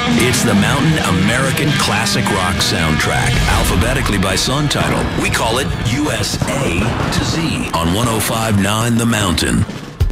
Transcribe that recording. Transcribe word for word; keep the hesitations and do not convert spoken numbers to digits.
It's the Mountain American Classic Rock soundtrack, alphabetically by song title. We call it U S A to Z on one oh five point nine The Mountain.